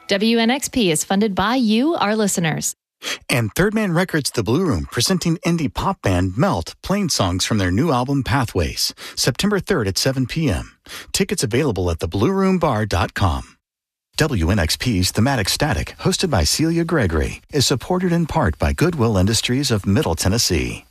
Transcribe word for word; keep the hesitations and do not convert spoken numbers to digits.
W N X P is funded by you, our listeners. And Third Man Records The Blue Room presenting indie pop band Melt playing songs from their new album Pathways, September third at seven p.m. Tickets available at the blue room bar dot com. W N X P's Thematic Static, hosted by Celia Gregory, is supported in part by Goodwill Industries of Middle Tennessee.